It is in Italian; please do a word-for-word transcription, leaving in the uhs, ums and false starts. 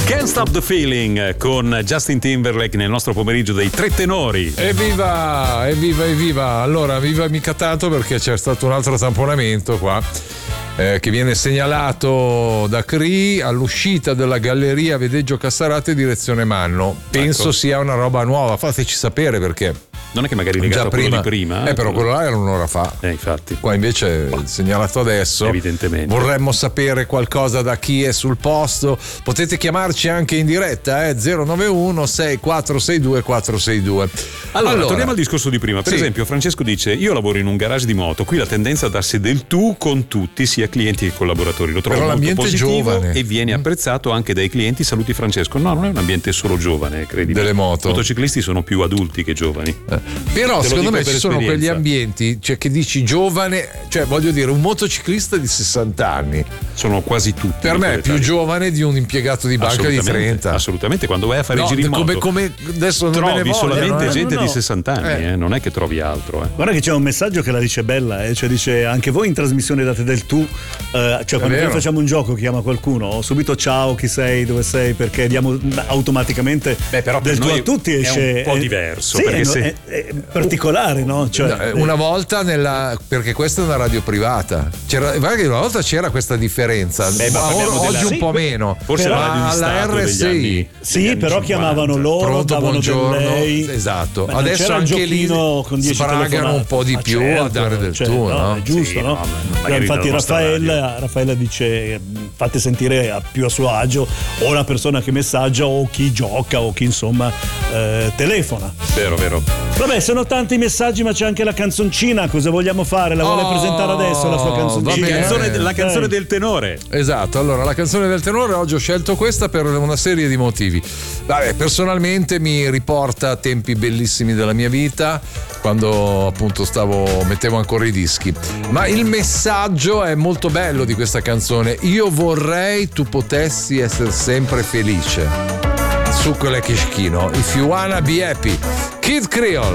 Can't Stop the Feeling con Justin Timberlake nel nostro pomeriggio dei tre tenori. Evviva, evviva, evviva. Allora, viva mica tanto, perché c'è stato un altro tamponamento qua eh, che viene segnalato da C R I all'uscita della galleria Vedeggio Cassarate direzione Manno. Penso ecco. sia una roba nuova, fateci sapere, perché non è che magari legato a quello di prima. Eh, però quello là era un'ora fa. Eh, infatti. Qua invece è segnalato adesso. Evidentemente. Vorremmo sapere qualcosa da chi è sul posto. Potete chiamarci anche in diretta, eh? zero nove uno sei quattro sei due quattro sei due. Allora, allora, torniamo al discorso di prima. Per sì. esempio, Francesco dice: io lavoro in un garage di moto, qui la tendenza è darsi del tu con tutti, sia clienti che collaboratori. Lo trovo però molto positivo giovane. E viene mm. apprezzato anche dai clienti. Saluti Francesco. No, non è un ambiente solo giovane, credi. Delle moto. I motociclisti sono più adulti che giovani. Eh. Però secondo me ci sono quegli ambienti, cioè che dici giovane, cioè voglio dire un motociclista di sessanta anni. Sono quasi tutti. Per me è più giovane di un impiegato di banca di trenta. Assolutamente, quando vai a fare no, i giri in come, moto come adesso non trovi me ne solamente vogliono, gente no, no. di sessanta anni, eh. Eh, non è che trovi altro. Eh. Guarda che c'è un messaggio che la dice bella, eh, cioè dice: anche voi in trasmissione date del tu, eh, cioè quando noi facciamo un gioco chiama qualcuno, subito ciao, chi sei, dove sei, perché diamo automaticamente Beh, però del tu a tutti, esce, è un po' diverso, sì, perché è, se... è, è particolare, no? Cioè, una volta nella, perché questa è una radio privata, c'era, guarda che una volta c'era questa differenza. Beh, ma oggi della... un po' sì, meno, forse ma alla alla R S I sì, però chiamavano loro, pronto, davano del lei. Esatto. Adesso anche lì sbragano un po' di ah, più certo, a dare del certo, tu, no? no? È giusto, sì, no? no infatti Raffaella, Raffaella dice: fate sentire a più a suo agio o la persona che messaggia o chi gioca o chi insomma eh, telefona. Vero, vero. Vabbè, sono tanti messaggi, ma c'è anche la canzoncina. Cosa vogliamo fare? La vuole oh, presentare adesso la sua canzoncina? Canzone, la canzone eh. del tenore. Esatto, allora la canzone del tenore oggi ho scelto questa per una serie di motivi. Vabbè, personalmente mi riporta a tempi bellissimi della mia vita, quando appunto stavo mettevo ancora i dischi. Ma il messaggio è molto bello di questa canzone. Io vorrei tu potessi essere sempre felice. Su quelle che schino. If you wanna be happy. Kid Creole.